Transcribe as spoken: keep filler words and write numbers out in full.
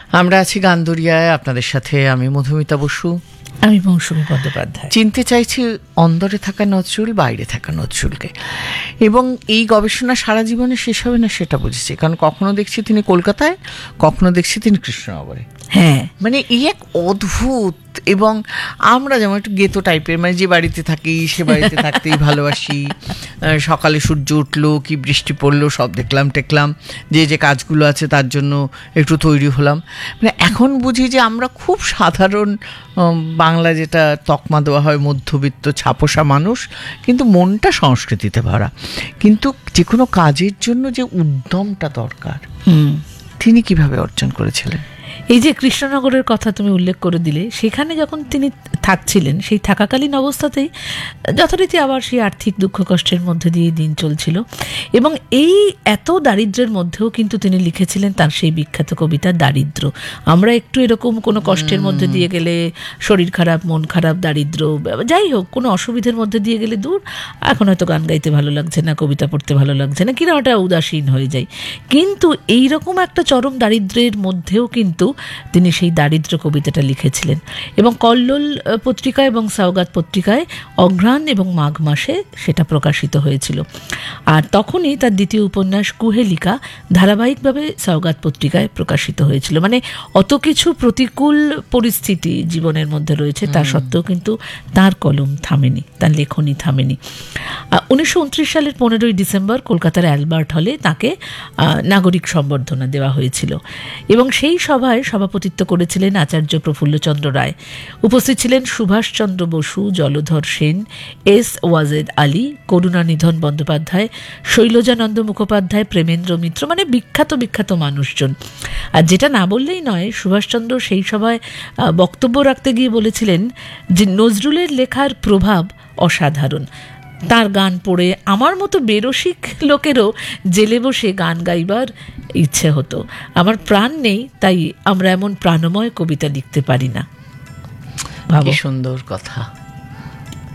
আমরা আছি গানদরিয়ায়, আপনাদের সাথে আমি মধুমিতা বসু, আমি মৌসুমী বন্দ্যোপাধ্যায়। চিনতে চাইছি অন্দরে থাকা নজরুল, বাইরে থাকা নজরুলকে, এবং এই গবেষণা সারা জীবনে শেষ হবে না সেটা বুঝেছি। কারণ কখনো দেখছি তিনি কলকাতায়, কখনো দেখছি তিনি কৃষ্ণনগরে। হ্যাঁ, মানে এই এক অদ্ভুত, এবং আমরা যেমন একটু গেতো টাইপের, মানে যে বাড়িতে থাকি সে বাড়িতে থাকতেই ভালোবাসি। সকালে সূর্য উঠলো কি বৃষ্টি পড়লো সব দেখলাম টেকলাম, যে যে কাজগুলো আছে তার জন্য একটু তৈরি হলাম। মানে এখন বুঝি যে আমরা খুব সাধারণ বাংলা যেটা তকমা দেওয়া হয় মধ্যবিত্ত ছাপোষা মানুষ, কিন্তু মনটা সংস্কৃতিতে ভরা। কিন্তু যে কোনো কাজের জন্য যে উদ্যমটা দরকার, তিনি কিভাবে অর্জন করেছিলেন? এই যে কৃষ্ণনগরের কথা তুমি উল্লেখ করে দিলে, সেখানে যখন তিনি থাকছিলেন সেই থাকাকালীন অবস্থাতেই যথারীতি আবার সেই আর্থিক দুঃখ কষ্টের মধ্যে দিয়ে দিন চলছিল, এবং এই এত দারিদ্র্যের মধ্যেও কিন্তু তিনি লিখেছিলেন তার সেই বিখ্যাত কবিতা দারিদ্র। আমরা একটু এরকম কোনো কষ্টের মধ্যে দিয়ে গেলে, শরীর খারাপ, মন খারাপ, দারিদ্র, যাই হোক কোনো অসুবিধার মধ্যে দিয়ে গেলে, দূর এখন হয়তো গান গাইতে ভালো লাগছে না, কবিতা পড়তে ভালো লাগছে না, কিনা ওটা উদাসীন হয়ে যায়। কিন্তু এইরকম একটা চরম দারিদ্র্যের মধ্যেও কিন্তু তিনি সেই দারিদ্র কবিতাটা লিখেছিলেন, এবং কল্লোল পত্রিকা এবং সওগাত পত্রিকায় অঘ্রাণ এবং মাঘ মাসে সেটা প্রকাশিত হয়েছিল। আর তখনই তার দ্বিতীয় উপন্যাস কুহেলিকা ধারাবাহিকভাবে সওগাত পত্রিকায় প্রকাশিত হয়েছিল। মানে অত কিছু প্রতিকূল পরিস্থিতি জীবনের মধ্যে রয়েছে, তা সত্ত্বেও কিন্তু তার কলম থামেনি, তার লেখনী থামেনি। উনিশশো উনত্রিশ সালের পনেরোই ডিসেম্বর কলকাতার অ্যালবার্ট হলে তাকে নাগরিক সম্বর্ধনা দেওয়া হয়েছিল, এবং সেই সভায় সভাপতিত্ব করেছিলেন আচার্য প্রফুল্লচন্দ্র রায়। উপস্থিত ছিলেন সুভাষচন্দ্র বসু, জলধর সেন, এস ওয়াজেদ আলী, করুণানিধন বন্দ্যোপাধ্যায়, শৈলজানন্দ মুখোপাধ্যায়, প্রেমেন্দ্র মিত্র, মানে বিখ্যাত বিখ্যাত মানুষজন। আর যেটা না বললেই নয়, সুভাষচন্দ্র সেই সভায় বক্তব্য রাখতে গিয়ে বলেছিলেন যে নজরুলের লেখার প্রভাব অসাধারণ। তার গান পড়ে আমার মতো বেরসিক লোকেরও জেলে বসে গান গাইবার ইচ্ছে হতো। আমার প্রাণ নেই, তাই আমরা এমন প্রাণময় কবিতা লিখতে পারি না। কি সুন্দর কথা।